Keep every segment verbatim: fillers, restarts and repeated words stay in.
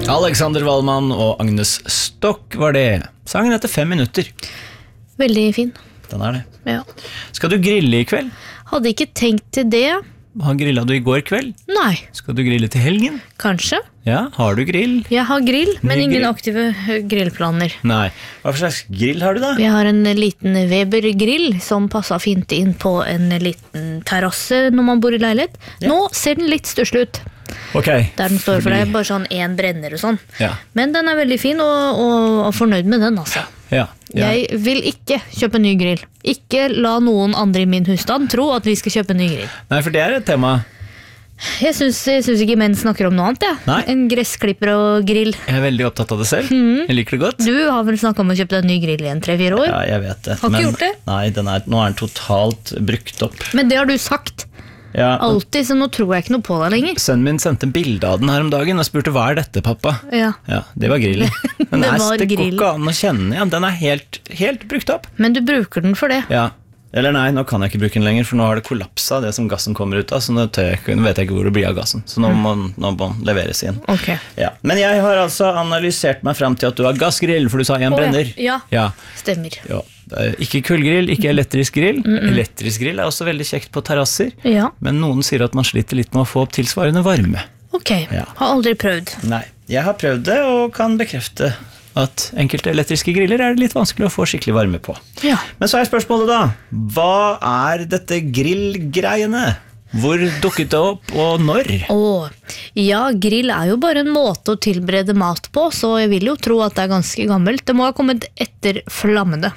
Alexander Wallmann og Agnes Stokk var det. Sangen heter Fem minutter. Veldig fin. Den er det. Ja. Skal du grille i kveld? Hadde ikke tenkt til det. Har grillet du i går kveld? Nei. Skal du grille til helgen? Kanskje. Ja, har du grill? Jeg har grill, men Ny ingen grill. aktive ø, grillplaner. Nei. Hva for slags grill har du da? Jeg har en liten Weber-grill som passer fint inn på en liten terrasse når man bor i leilighet. Ja. Nå ser den litt stusslig ut. Ok. Der den står for Fordi- deg, bare sånn en brenner og sånn. Ja. Men den er veldig fin, og, og, og fornøyd med den, altså. Ja. ja. Jeg vil ikke kjøpe ny grill. Ikke la noen andre i min husstand tro at vi skal kjøpe ny grill. Nei, for det er et tema. Jeg syns, jeg syns ikke menn snakker om noe annet, jeg. Nei. En gressklipper og grill. Jeg er veldig opptatt av det selv. Jeg liker det godt. Du har vel snakket om å kjøpe deg en ny grill i en tre-fire år? Ja, jeg vet det. Har ikke gjort det? Nei, den er, nå er den totalt brukt opp. Men det har du sagt Ja, alltid, så nå tror jeg ikke noe på deg lenger. sønnen min sendte en bilde av den her om dagen og spurte, hva er dette, pappa? Ja. Ja, det var grillen. Den Det er var det går grill. ikke an å kjenne igjen. Den er helt, helt brukt opp. Men du bruker den for det. Ja. Eller nei, nå kan jeg ikke bruke den lenger, for nå har det kollapset det som gassen kommer ut av, så nå, tør jeg ikke, nå vet jeg ikke hvor det blir av gassen. Så nå må, nå må den leveres inn. Ok. Ja. Men jeg har altså analysert meg frem til at du har gassgrill, for du sa en Å, ja. brenner. Ja. Ja. Stemmer. Ja. Det er ikke kullgrill, ikke elektrisk grill. Elektrisk grill er også veldig kjekt på terrasser, Ja, men noen sier at man sliter litt med å få opp tilsvarende varme. ok. Ja. Har aldri prøvd. Nei, jeg har prøvd det og kan bekrefte at enkelte elektriske griller er det litt vanskelig å få skikkelig varme på. Ja. Men så er spørsmålet da, hva er dette grillgreiene? Hvor dukket det opp, og når? Åh, ja, grill er jo bare en måte å tilberede mat på, så jeg vil jo tro at det er ganske gammelt. Det må ha kommet etter flammene,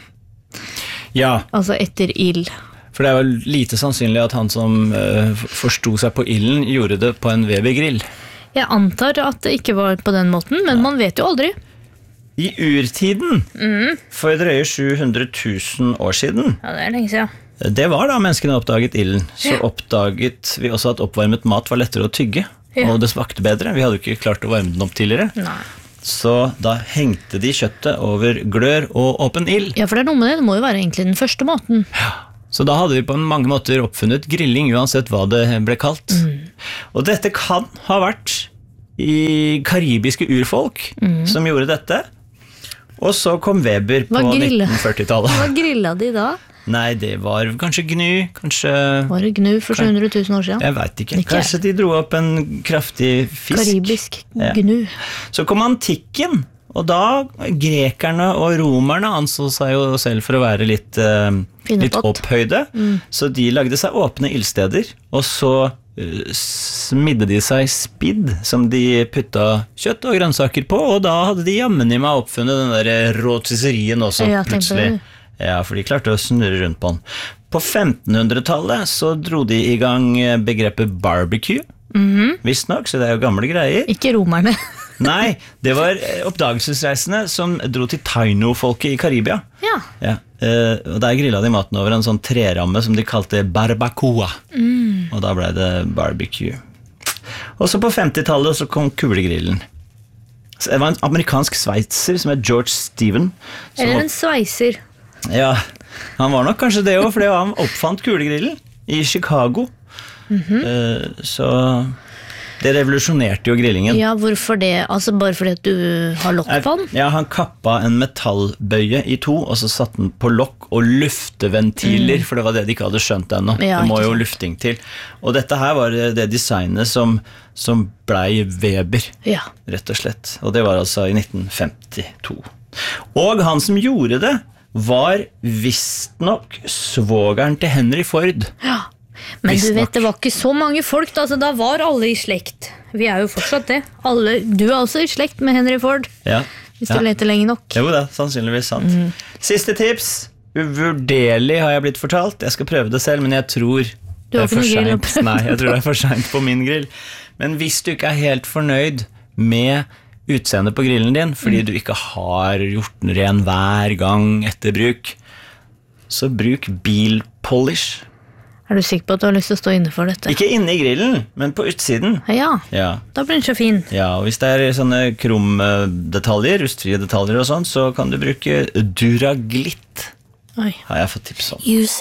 Ja, altså etter ild. for det er vel lite sannsynlig at han som uh, forsto seg på ilden gjorde det på en Weber-grill. Jeg antar at det ikke var på den måten, men man vet jo aldri. I urtiden, for drøye sju hundre tusen år siden, Ja, det er lenge siden. det var da menneskene oppdaget ilden, så oppdaget vi også at oppvarmet mat var lettere å tygge, Ja. og det smakte bedre. Vi hadde jo ikke klart å varme den opp tidligere. Nei. Så da hengte de kjøttet over glør og åpen ild. Ja, for det er noe med det. Det må jo være egentlig den første måten. Så da hadde vi på mange måter oppfunnet grilling, uansett hva det ble kalt. Og dette kan ha vært i karibiske urfolk som gjorde dette. Og så kom Weber på Hva grilla? nittenførtitallet. Hva grilla de da? Nei, det var kanskje gnu, kanskje... Var det gnu for sju hundre tusen år siden? Jeg vet ikke. Ikke jeg. Kanskje de dro opp en kraftig fisk. Karibisk Ja. gnu. Så kom antikken, og da grekerne og romerne anså seg jo selv for å være litt, eh, Finne litt pott. opphøyde, så de lagde seg åpne ildsteder, og så eh, smidde de seg spidd som de putta kjøtt og grønnsaker på, og da hadde de jammen i meg oppfunnet den der rotisserien også, Ja, tenk på plutselig. det. Ja, for de klarte å snurre rundt på den. På femtenhundretallet så dro de i gang begrepet barbecue, visst nok, så det er jo gamle greier. Ikke romerne. Nei, det var eh, oppdagelsesreisende som dro til Taino-folket i Karibia. Ja. Ja, eh, og der grillet de maten over en sånn treramme som de kalte barbacoa. Og da ble det barbecue. Og så på femtitallet så kom kulegrillen. Så det var en amerikansk sveitser som het George Stephen. Som Eller en sveiser. ja, han var nok kanskje det også, fordi han oppfant kulegrillen i Chicago. Eh, så det revolusjonerte jo grillingen. Ja, hvorfor det? Altså bare fordi at du har lokk på den? Ja, han kappa en metallbøye i to, og så satte den på lokk og lufteventiler, for det var det de ikke hadde skjønt ennå. Ja, det må ikke jo sant. lufting til. Og dette her var det designet som, som blei Weber, Ja. rett og slett. Og det var altså i nitten femtito. Og han som gjorde det, var visstnok svogeren til Henry Ford. Ja. Men du Visst vet, nok. det var ikke så mange folk da, så da var alle i slekt. Vi er jo fortsatt det. Alle, du er også i slekt med Henry Ford, Ja. hvis Ja. du leter lenge nok. Jo da, sannsynligvis sant. Siste tips. Uvurderlig har jeg blitt fortalt. Jeg skal prøve det selv, men jeg tror Du det har er ikke for noe grill å sent. prøve. Nei, jeg tror det er for sent på min grill. Men hvis du ikke er helt fornøyd med utseendet på grillen din, fordi du ikke har gjort den ren hver gang etter bruk, så bruk bilpolish. Er du sikker på at du har lyst til å stå inne for dette? Ikke inne i grillen, men på utsiden. Ja, Ja. da blir den så fin. Ja, og hvis det er sånne krumdetaljer, rustfrie detaljer og sånn, så kan du bruke Duraglitt, Oi. har jeg fått tips om. You